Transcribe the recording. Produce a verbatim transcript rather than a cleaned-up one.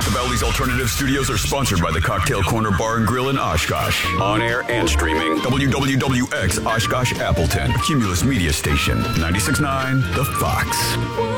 of Ellie's Alternative Studios are sponsored by the Cocktail Corner Bar and Grill in Oshkosh. On air and streaming. W W W X Oshkosh Appleton. Cumulus Media Station. ninety-six point nine The Fox.